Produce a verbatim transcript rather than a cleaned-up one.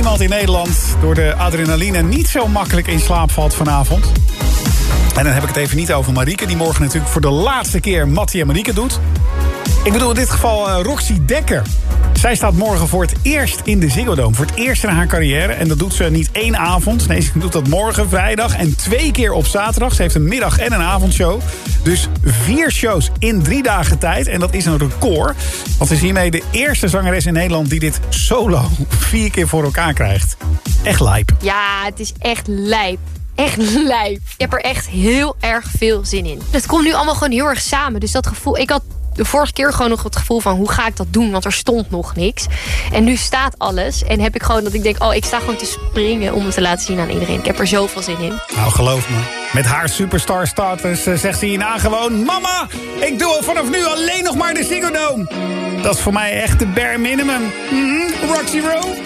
iemand in Nederland door de adrenaline niet zo makkelijk in slaap valt vanavond. En dan heb ik het even niet over Marieke, die morgen natuurlijk voor de laatste keer Mattie en Marieke doet. Ik bedoel in dit geval uh, Roxy Dekker. Zij staat morgen voor het eerst in de Ziggo Dome. Voor het eerst in haar carrière. En dat doet ze niet één avond. Nee, ze doet dat morgen, vrijdag en twee keer op zaterdag. Ze heeft een middag- en een avondshow. Dus vier shows in drie dagen tijd. En dat is een record. Want ze is hiermee de eerste zangeres in Nederland die dit solo vier keer voor elkaar krijgt. Echt lijp. Ja, het is echt lijp. Echt lijp. Ik heb er echt heel erg veel zin in. Het komt nu allemaal gewoon heel erg samen. Dus dat gevoel... Ik had de vorige keer gewoon nog het gevoel van... hoe ga ik dat doen? Want er stond nog niks. En nu staat alles. En heb ik gewoon dat ik denk... oh, ik sta gewoon te springen om het te laten zien aan iedereen. Ik heb er zoveel zin in. Nou, geloof me. Met haar superstar status uh, zegt ze hierna gewoon... Mama, ik doe vanaf nu alleen nog maar de Ziggo Dome. Dat is voor mij echt de bare minimum. Mm-hmm. Roxy Row.